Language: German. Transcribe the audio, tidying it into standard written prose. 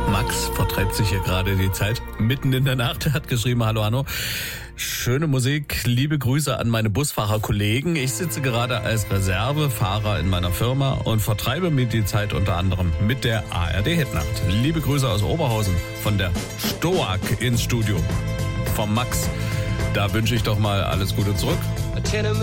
Max vertreibt sich hier gerade die Zeit mitten in der Nacht. Er hat geschrieben, hallo Hanno, schöne Musik, liebe Grüße an meine Busfahrerkollegen. Ich sitze gerade als Reservefahrer in meiner Firma und vertreibe mir die Zeit unter anderem mit der ARD Hitnacht. Liebe Grüße aus Oberhausen von der Stoak ins Studio. Vom Max, da wünsche ich doch mal alles Gute zurück.